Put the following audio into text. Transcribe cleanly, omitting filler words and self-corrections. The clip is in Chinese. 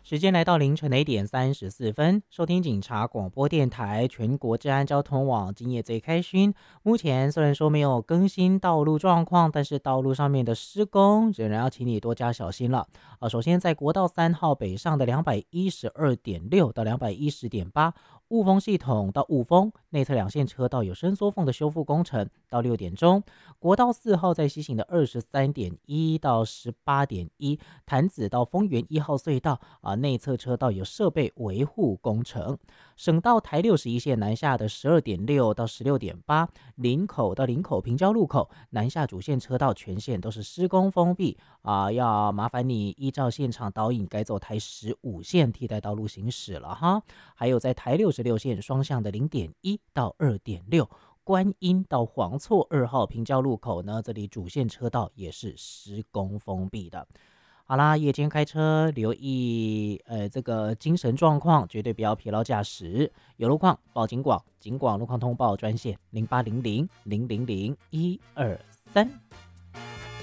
时间来到凌晨的1点34分，收听警察广播电台全国治安交通网，今夜最开心。目前虽然说没有更新道路状况，但是道路上面的施工仍然要请你多加小心了。首先在国道3号北上的212.6到210.8，雾峰系统到雾峰内侧两线车道有伸缩缝的修复工程，到6点钟。国道4号在西行的23.1到18.1，潭子到丰原1号隧道内侧车道有设备维护工程。省道台61线南下的12.6到16.8，林口到林口平交路口南下主线车道全线都是施工封闭要麻烦你依照现场导引改走台15线替代道路行驶了哈。还有在台66线双向的0.1到2.6。观音到黄厝2号平交路口呢，这里主线车道也是施工封闭的。好啦，夜间开车留意这个精神状况，绝对不要疲劳驾驶。有路况报警广，警广路况通报专线0800000123。